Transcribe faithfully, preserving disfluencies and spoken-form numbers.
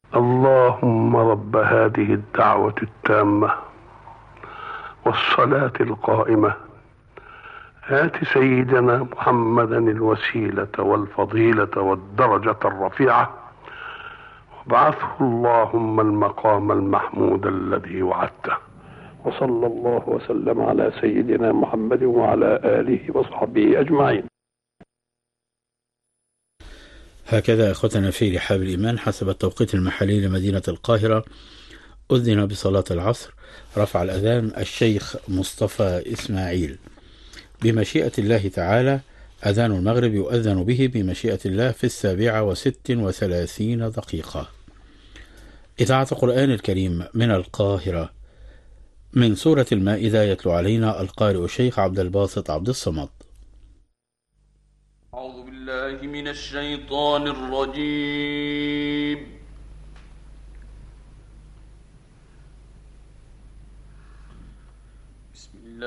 اللهم رب هذه الدعوة التامة والصلاة القائمة آت سيدنا محمدا الوسيلة والفضيلة والدرجة الرفيعة وابعثه اللهم المقام المحمود الذي وعدته. وصلى الله وسلم على سيدنا محمد وعلى آله وصحبه أجمعين. هكذا إخوتنا في رحاب الإيمان حسب التوقيت المحلي لمدينة القاهرة أذن بصلاة العصر. رفع الأذان الشيخ مصطفى إسماعيل. بمشيئة الله تعالى أذان المغرب يؤذن به بمشيئة الله في السابعة وست وثلاثين دقيقة. إذاعة القرآن الكريم من القاهرة. من سورة المائدة يتلو علينا القارئ الشيخ عبد الباسط عبد الصمد. أعوذ بالله من الشيطان الرجيم.